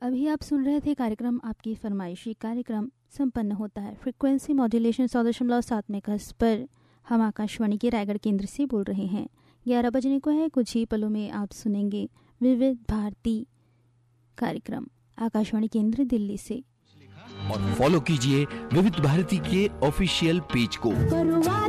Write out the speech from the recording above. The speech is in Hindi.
अभी आप सुन रहे थे कार्यक्रम आपकी फरमाइशी कार्यक्रम संपन्न होता है फ्रीक्वेंसी मॉड्यूलेशन 100.7 मेगाहर्ट्ज पर। हम आकाशवाणी के रायगढ़ केंद्र से बोल रहे हैं। 11 बजने को है, कुछ ही पलों में आप सुनेंगे विविध भारती कार्यक्रम आकाशवाणी केंद्र दिल्ली से। और फॉलो कीजिए विविध भारती के ऑफिशियल पेज को।